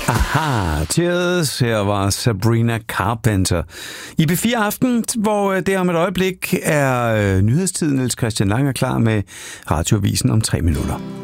Aha, cheers. Her var Sabrina Carpenter. I B4 Aften, hvor det om et øjeblik er nyhedstiden. Niels Christian Lang er klar med Radioavisen om 3 minutter.